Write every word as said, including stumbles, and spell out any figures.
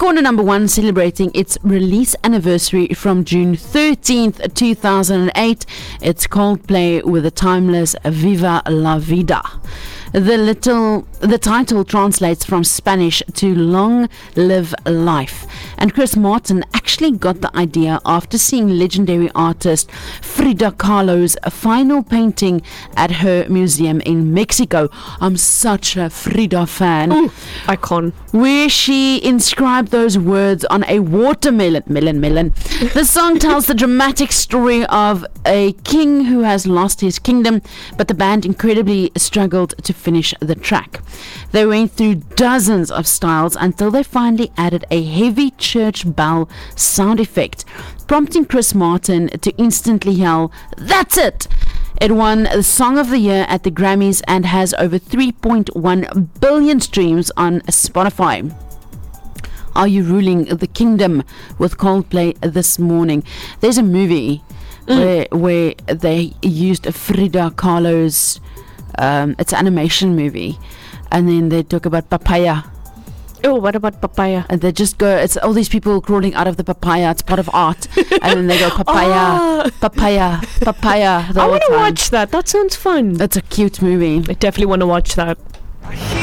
Corner number one, celebrating its release anniversary from June thirteenth, two thousand eight. It's Coldplay with the timeless Viva la Vida. The little, the title translates from Spanish to Long Live Life. And Chris Martin actually got the idea after seeing legendary artist Frida Kahlo's final painting at her museum in Mexico. I'm such a Frida fan. Ooh, icon. Where she inscribed those words on a watermelon. Melon, melon. The song tells the dramatic story of a king who has lost his kingdom, but the band incredibly struggled to finish the track. They went through dozens of styles until they finally added a heavy church bell sound effect, prompting Chris Martin to instantly yell, "That's it!" It won the Song of the Year at the Grammys and has over three point one billion streams on Spotify. Are you ruling the kingdom with Coldplay this morning? There's a movie mm. where where they used Frida Kahlo's um, it's an animation movie, and then they talk about papaya. Oh, what about papaya? And they just go, it's all these people crawling out of the papaya. It's part of art. And then they go papaya, oh. papaya, papaya. I want to watch that. That sounds fun. That's a cute movie. I definitely want to watch that.